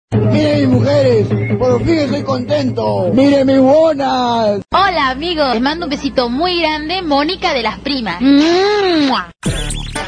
Miren mis mujeres, por fin estoy contento. Miren mis bonas. Hola amigos, les mando un besito muy grande, Mónica de las Primas. ¡Mua!